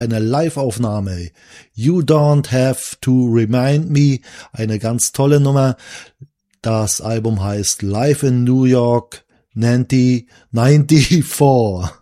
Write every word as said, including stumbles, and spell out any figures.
eine Live-Aufnahme. You Don't Have to Remind Me, eine ganz tolle Nummer. Das Album heißt Live in New York neunzig vierundneunzig.